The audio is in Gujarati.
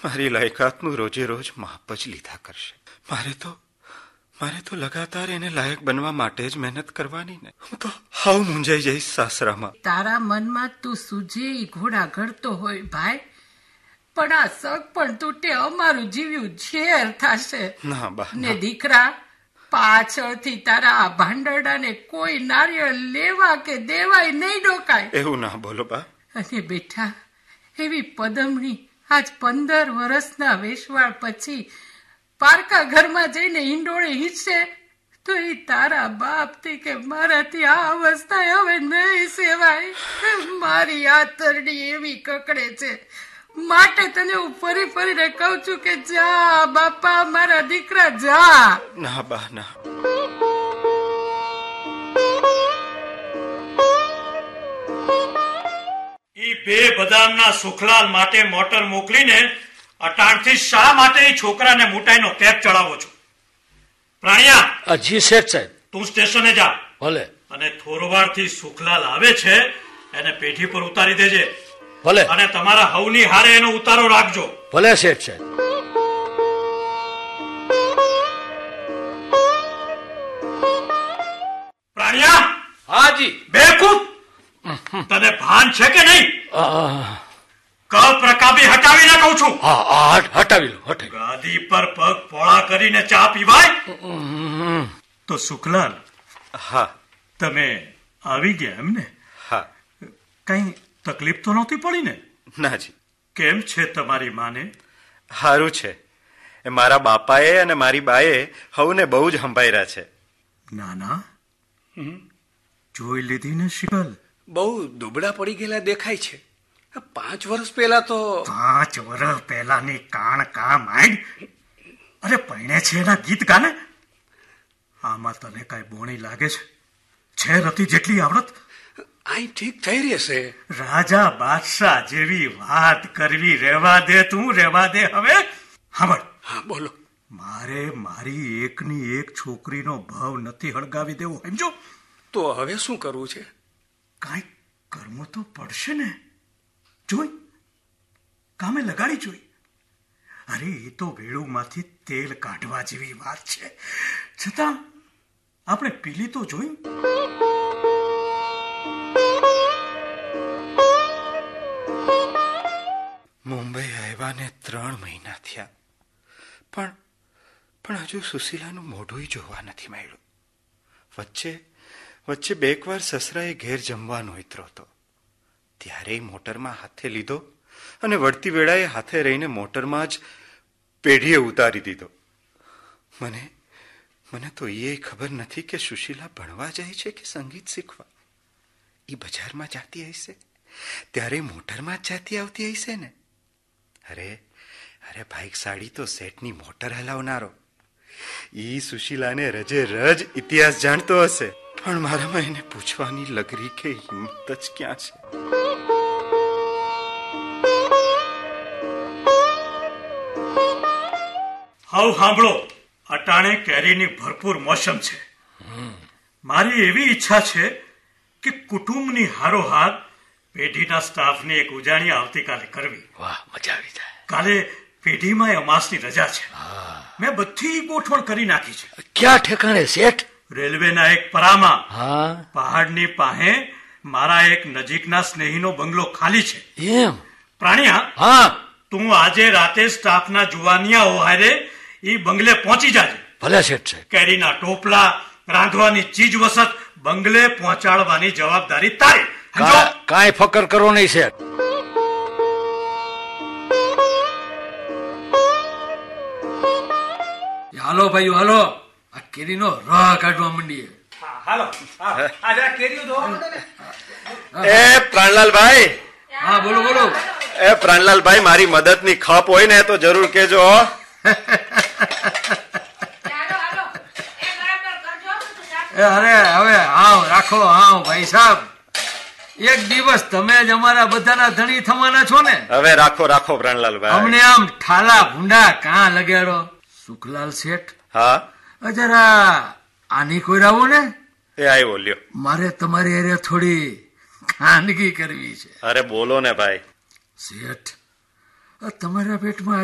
મારી લાયકાતનું રોજે રોજ માપ જ લીધા કરશે. મારે તો લગાતાર એને લાયક બનવા માટે જ મહેનત કરવાની ને. હું તો હાવ મૂંઝાઈ જઈશ સાસરામાં. તારા મનમાં તું સુજી ઘોડા ઘડતો હોય ભાઈ, પણ આ શક પણ તૂટે અમારું જીવ્યું ઝેર થશે. ના બા ને દીકરા, પાછળથી તારા આ ભાંડરડાને કોઈ નારિયેળ લેવા કે દેવાય નહીં ડોકાય. એવું ના બોલો બા. અને બેટા, એવી પદમણી આજ 15 વર્ષના વેશવાળ પછી પારકા ઘરમાં જઈને હિંડોળે હિંચશે તો એ તારા બાપથી કે મારાથી આ અવસ્થા હવે નહીં સેવાય. મારી આતરડી એવી કકડે છે, માટે તને હું ફરી ફરીને કહું છું કે જા બાપા, મારા દીકરા જા. ના બા ના. ઈ બે બદામના સુખલાલ માટે મોટર મોકલીને અટાણથી શા માટે એ છોકરાને મોટાઈનો કેપ ચડાવો છો? પ્રાણિયા. જી શેઠ સાહેબ. તું સ્ટેશને જા. ભલે. અને થોરવાડથી સુખલાલ આવે છે એને પેઢી પર ઉતારી દેજે. ભલે. અને તમારા હવની હારે એનો ઉતારો રાખજો. ભલે શેઠ સાહેબ. પ્રાણિયા. હાજી. બેકૂફ, તને ભાન છે કે નહીં? પ્રકાબી હટાવી ના કહું છું. હટાવી લો. ગાદી પર પગ પોળા કરીને ચા પીવાય? તો સુખલાલ. હા. તમે આવી ગયા એમ ને? હા. કઈ તકલીફ તો નહોતી પડી ને? ના જી. કેમ છે તમારી માને? સારું છે. એ મારા બાપાએ અને મારી બાએ હવને બહુ જ હંભાયરા છે. ના જોઈ લીધી ને શિકલ? બહુ દુબળા પડી ગયેલા દેખાય છે. 5 વર્ષ પહેલા તો 5 વર્ષ પહેલાની કાણ કા માંડ. અરે પૈણે છે એના ગીત ગાને. આમાં તને કઈ બોણી લાગે છે રતી જેટલી આવડત? આઈ ઠીક થઈ રહેશે. રાજા બાદશાહ જેવી વાત કરવી રહેવા દે તું, રહેવા દે. હવે સાંભળ. હા બોલો. મારે મારી એકની એક છોકરીનો ભાવ નથી હળગાવી દેવો, સમજો? તો હવે શું કરવું છે? કાંઈક કરવું તો પડશે ને. જોઈ કામે લગાડી જોઈ. અરે એ તો વેળુમાંથી તેલ કાઢવા જેવી વાત છે, છતાં આપણે પીલી તો જોઈ. મુંબઈ આવ્યાને 3 મહિના થયા, પણ હજુ સુશીલાનું મોઢું જોવા નથી મળ્યું. વચ્ચે 2 વાર સસરાએ ઘેર જમવાનો ઉતરો હતો, ત્યારે મોટરમાં હાથે લીધો અને વળતી વેળાએ હાથે રહીને મોટરમાં જ પેઢીએ ઉતારી દીધો. મને તો એ ખબર નથી કે સુશીલા ભણવા જાય છે કે સંગીત શીખવા. એ બજારમાં જાતી હશે ત્યારે મોટરમાં જ જાતી આવતી હશે ને. અરે ભાઈસાડી તો શેઠની મોટર હલાવનારો. ઈ સુશીલાને રજે રજ ઇતિહાસ જાણતો હશે, પણ મારામાં એને પૂછવાની લગરી કે હિંમત જ ક્યાં છે. હાવ સાંભળો, અટાણે કેરીની ભરપૂર મોસમ છે. મારી એવી ઈચ્છા છે કે કુટુંબની હારોહાર પેઢીના સ્ટાફની એક ઉજાણી આવતીકાલે કરવી. વાહ, મજા આવી જાય. કાલે પેઢીમાં અમાસની રજા છે. મેં બધી ગોઠવણ કરી નાખી છે. ક્યાં ઠેકાણે શેઠ? રેલવેના એક પરામાં. હા. પહાડની પાસે મારા એક નજીકના સ્નેહીનો બંગલો ખાલી છે. એમ? પ્રાણિયા. હા. તું આજે રાતે સ્ટાફના જુવાનિયાઓ હારે ઈ બંગલે પહોંચી જાજે. ભલે શેઠ સાહેબ. કેરીના ટોપલા, રાંધવાની ચીજ વસત બંગલે પહોંચાડવાની જવાબદારી તારી. કાંઈ ફકર કરો નહીં શેઠ. હાલો ભાઈઓ હાલો, આ કેરીનો રહ કાઢવા માંડીએ. હાલો. એ પ્રાણલાલભાઈ. હા બોલો બોલો. એ પ્રાણલાલભાઈ, મારી મદદની ખપ હોય ને તો જરૂર કેજો. અરે હવે આવ રાખો, આવ ભાઈ સાહેબ. એક દિવસ તમે જ અમારા બધાના ધણી થવાના છો ને. હવે રાખો પ્રાણલાલભાઈ. અમને આમ ઠાલા ભૂંડા કાં લગાડો. સુખલાલ શેઠ. હા. જરા આની કોઈ રાવો ને. એ આવ્યો લ્યો. મારે તમારી અરે થોડી ખાનગી કરવી છે. અરે બોલો ને ભાઈ. શેઠ, તમારા પેટમાં